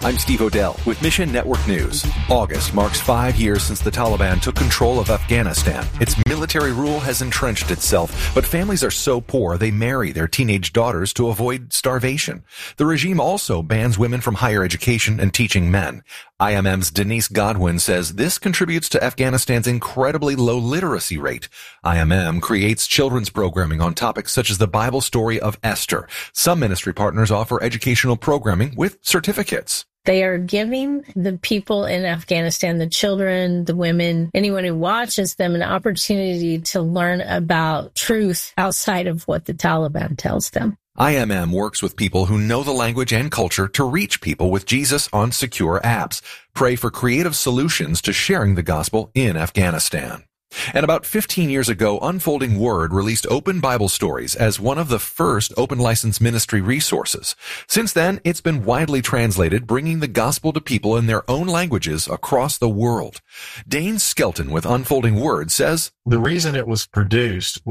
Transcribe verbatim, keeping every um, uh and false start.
I'm Steve Odell with Mission Network News. August marks five years since the Taliban took control of Afghanistan. Its military rule has entrenched itself, but families are so poor they marry their teenage daughters to avoid starvation. The regime also bans women from higher education and teaching men. I M M's Denise Godwin says this contributes to Afghanistan's incredibly low literacy rate. I M M creates children's programming on topics such as the Bible story of Esther. Some ministry partners offer educational programming with certificates. They are giving the people in Afghanistan, the children, the women, anyone who watches them, an opportunity to learn about truth outside of what the Taliban tells them. I M M works with people who know the language and culture to reach people with Jesus on secure apps. Pray for creative solutions to sharing the gospel in Afghanistan. And about fifteen years ago, Unfolding Word released Open Bible Stories as one of the first open license ministry resources. Since then, it's been widely translated, bringing the gospel to people in their own languages across the world. Dane Skelton with Unfolding Word says, the reason it was produced